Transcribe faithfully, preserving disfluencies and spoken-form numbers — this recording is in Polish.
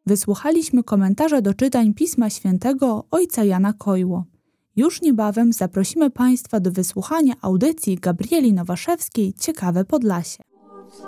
Wysłuchaliśmy komentarza do czytań Pisma Świętego ojca Jana Kojło. Już niebawem zaprosimy Państwa do wysłuchania audycji Gabrieli Nowaszewskiej Ciekawe Podlasie.